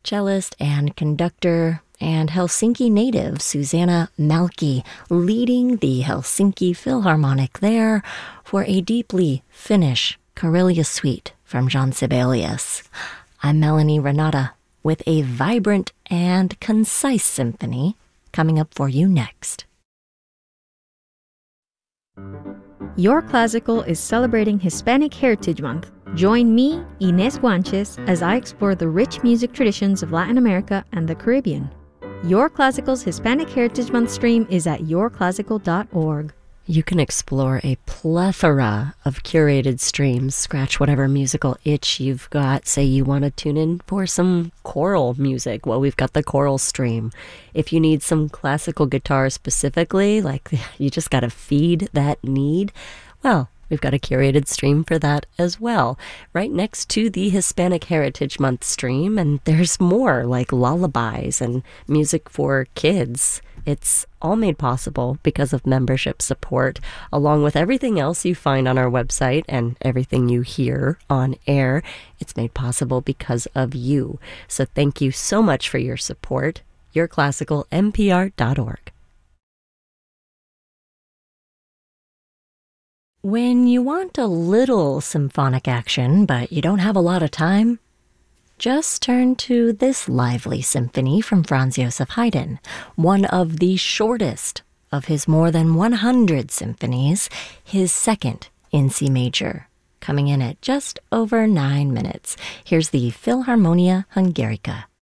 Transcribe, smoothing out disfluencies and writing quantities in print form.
cellist and conductor, and Helsinki native Susanna Malki leading the Helsinki Philharmonic there for a deeply Finnish Karelia suite from Jean Sibelius. I'm Melanie Renata with a vibrant and concise symphony coming up for you next. Your Classical is celebrating Hispanic Heritage Month. Join me, Inés Guanches, as I explore the rich music traditions of Latin America and the Caribbean. Your Classical's Hispanic Heritage Month stream is at yourclassical.org. You can explore a plethora of curated streams. Scratch whatever musical itch you've got. Say you want to tune in for some choral music. Well, we've got the choral stream. If you need some classical guitar specifically, like you just got to feed that need, well, we've got a curated stream for that as well, right next to the Hispanic Heritage Month stream. And there's more, like lullabies and music for kids. It's all made possible because of membership support, along with everything else you find on our website and everything you hear on air. It's made possible because of you. So thank you so much for your support. yourclassicalnpr.org. When you want a little symphonic action, but you don't have a lot of time, just turn to this lively symphony from Franz Joseph Haydn, one of the shortest of his more than 100 symphonies, his second in C major, coming in at just over 9 minutes. Here's the Philharmonia Hungarica.